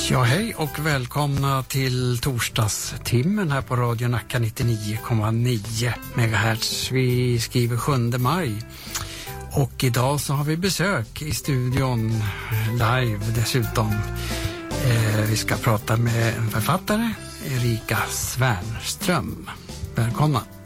Ja, hej och välkomna till torsdagstimmen här på Radio Nacka 99,9 MHz. Vi skriver 7 maj och idag så har vi besök i studion live dessutom. Vi ska prata med en författare, Erika Svärnström. Välkomna.